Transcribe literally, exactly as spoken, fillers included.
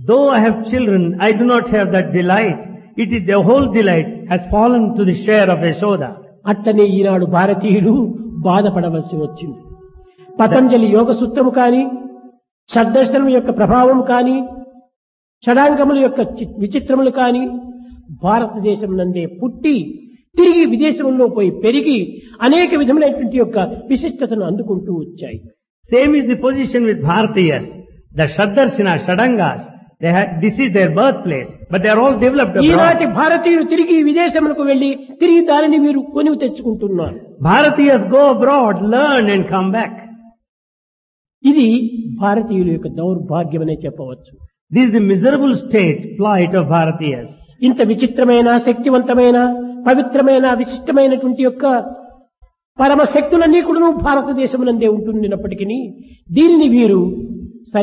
Though I have children, I do not have that delight. It is the whole delight has fallen to the share of Yashoda. అట్లనే ఈనాడు భారతీయులు బాధపడవలసి వచ్చింది. పతంజలి యోగ సూత్రము కాని, షడ్దర్శనం యొక్క ప్రభావం కాని, షడాంగముల యొక్క చి- విచిత్రములు కాని భారతదేశం నందే పుట్టి తిరిగి విదేశంలో పోయి పెరిగి అనేక విధములైనటువంటి యొక్క విశిష్టతను అందుకుంటూ వచ్చాయి. Same is the position with Bharatiyas. The Shaddarsana, Shadangas, they have, this is their birthplace, but they are all developed abroad. ఈనాటి భారతీయులు తిరిగి విదేశములకు వెళ్లి తిరిగి దానిని మీరు కొనివి తెచ్చుకుంటున్నారు. Bharatiyas go abroad, learn and come back. ఇది భారతీయుల యొక్క దౌర్భాగ్యమనే చెప్పవచ్చు. This is the miserable state, plight of Bharatiyas. ఇంత విచిత్రమైన శక్తివంతమైన పవిత్రమైన విశిష్టమైనటువంటి యొక్క పరమ శక్తులన్నీ కూడా భారతదేశమునందే ఉంటున్నప్పటికీ దీనిని వీరు